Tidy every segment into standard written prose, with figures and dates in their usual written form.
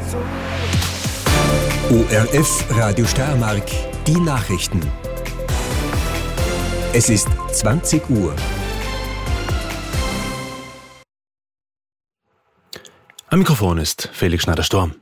ORF Radio Steiermark, die Nachrichten. Es ist 20 Uhr. Am Mikrofon ist Felix Schneider-Storm.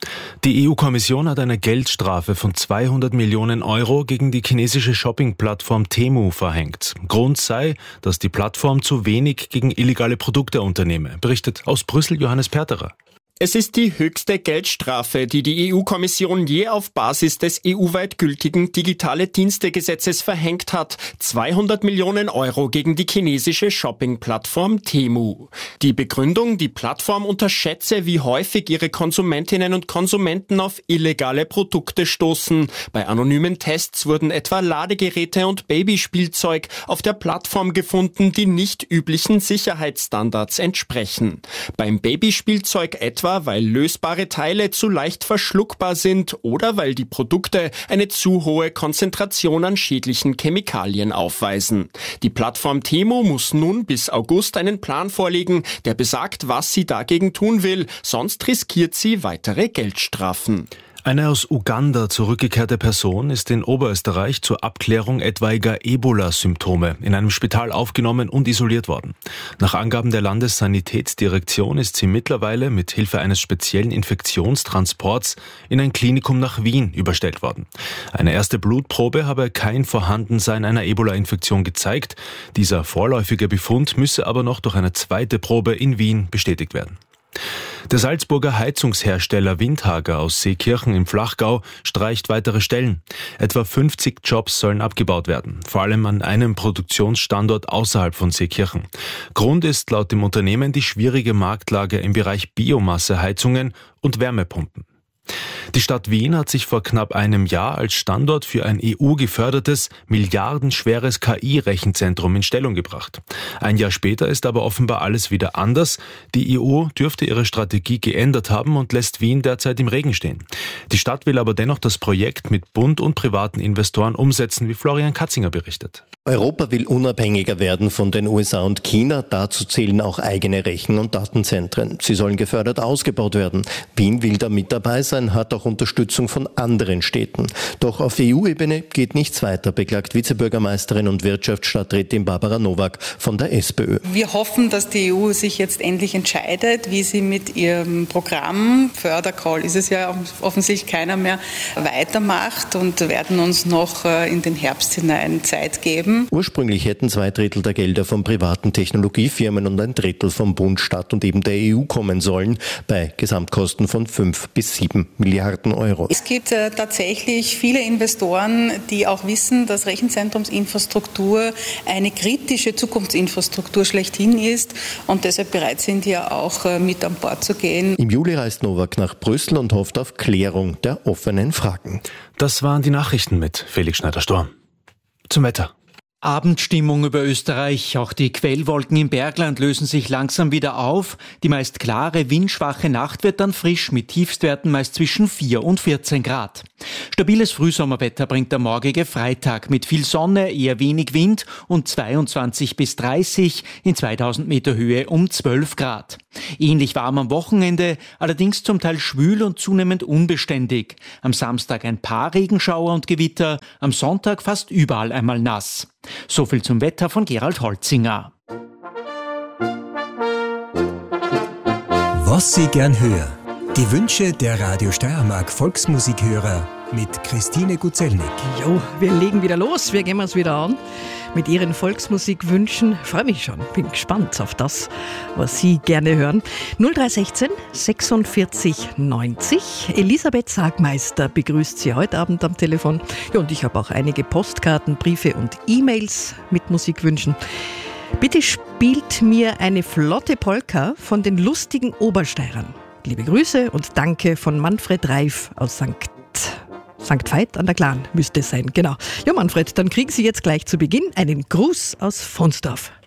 Die EU-Kommission hat eine Geldstrafe von 200 Millionen Euro gegen die chinesische Shopping-Plattform Temu verhängt. Grund sei, dass die Plattform zu wenig gegen illegale Produkte unternehme, berichtet aus Brüssel Johannes Perterer. Es ist die höchste Geldstrafe, die die EU-Kommission je auf Basis des EU-weit gültigen Digitale-Dienste-Gesetzes verhängt hat. 200 Millionen Euro gegen die chinesische Shopping-Plattform Temu. Die Begründung, die Plattform unterschätze, wie häufig ihre Konsumentinnen und Konsumenten auf illegale Produkte stoßen. Bei anonymen Tests wurden etwa Ladegeräte und Babyspielzeug auf der Plattform gefunden, die nicht üblichen Sicherheitsstandards entsprechen. Beim Babyspielzeug etwa, weil lösbare Teile zu leicht verschluckbar sind oder weil die Produkte eine zu hohe Konzentration an schädlichen Chemikalien aufweisen. Die Plattform Temu muss nun bis August einen Plan vorlegen, der besagt, was sie dagegen tun will, sonst riskiert sie weitere Geldstrafen. Eine aus Uganda zurückgekehrte Person ist in Oberösterreich zur Abklärung etwaiger Ebola-Symptome in einem Spital aufgenommen und isoliert worden. Nach Angaben der Landessanitätsdirektion ist sie mittlerweile mit Hilfe eines speziellen Infektionstransports in ein Klinikum nach Wien überstellt worden. Eine erste Blutprobe habe kein Vorhandensein einer Ebola-Infektion gezeigt. Dieser vorläufige Befund müsse aber noch durch eine zweite Probe in Wien bestätigt werden. Der Salzburger Heizungshersteller Windhager aus Seekirchen im Flachgau streicht weitere Stellen. Etwa 50 Jobs sollen abgebaut werden, vor allem an einem Produktionsstandort außerhalb von Seekirchen. Grund ist laut dem Unternehmen die schwierige Marktlage im Bereich Biomasseheizungen und Wärmepumpen. Die Stadt Wien hat sich vor knapp einem Jahr als Standort für ein EU-gefördertes, milliardenschweres KI-Rechenzentrum in Stellung gebracht. Ein Jahr später ist aber offenbar alles wieder anders. Die EU dürfte ihre Strategie geändert haben und lässt Wien derzeit im Regen stehen. Die Stadt will aber dennoch das Projekt mit Bund und privaten Investoren umsetzen, wie Florian Katzinger berichtet. Europa will unabhängiger werden von den USA und China. Dazu zählen auch eigene Rechen- und Datenzentren. Sie sollen gefördert ausgebaut werden. Wien will da mit dabei sein, hat auch Unterstützung von anderen Städten. Doch auf EU-Ebene geht nichts weiter, beklagt Vizebürgermeisterin und Wirtschaftsstadträtin Barbara Nowak von der SPÖ. Wir hoffen, dass die EU sich jetzt endlich entscheidet, wie sie mit ihrem Programm, Fördercall ist es ja offensichtlich keiner mehr, weitermacht und werden uns noch in den Herbst hinein Zeit geben. Ursprünglich hätten 2/3 der Gelder von privaten Technologiefirmen und 1/3 vom Bund, Stadt und eben der EU kommen sollen, bei Gesamtkosten von 5 bis 7 Milliarden Euro. Es gibt tatsächlich viele Investoren, die auch wissen, dass Rechenzentrumsinfrastruktur eine kritische Zukunftsinfrastruktur schlechthin ist und deshalb bereit sind, ja auch mit an Bord zu gehen. Im Juli reist Nowak nach Brüssel und hofft auf Klärung der offenen Fragen. Das waren die Nachrichten mit Felix Schneider-Storm. Zum Wetter. Abendstimmung über Österreich. Auch die Quellwolken im Bergland lösen sich langsam wieder auf. Die meist klare, windschwache Nacht wird dann frisch mit Tiefstwerten meist zwischen 4 und 14 Grad. Stabiles Frühsommerwetter bringt der morgige Freitag mit viel Sonne, eher wenig Wind und 22 bis 30, in 2000 Meter Höhe um 12 Grad. Ähnlich warm am Wochenende, allerdings zum Teil schwül und zunehmend unbeständig. Am Samstag ein paar Regenschauer und Gewitter, am Sonntag fast überall einmal nass. So viel zum Wetter von Gerald Holzinger. Was Sie gern hören. Die Wünsche der Radio Steiermark Volksmusikhörer mit Christine Guzelnik. Jo, wir legen wieder los, wir gehen uns wieder an mit Ihren Volksmusikwünschen. Freue mich schon, bin gespannt auf das, was Sie gerne hören. 0316 46 90. Elisabeth Sagmeister begrüßt Sie heute Abend am Telefon. Ja, und ich habe auch einige Postkarten, Briefe und E-Mails mit Musikwünschen. Bitte spielt mir eine flotte Polka von den lustigen Obersteirern. Liebe Grüße und Danke von Manfred Reif aus St. Veit an der Glan müsste es sein, genau. Ja, Manfred, dann kriegen Sie jetzt gleich zu Beginn einen Gruß aus Fonsdorf.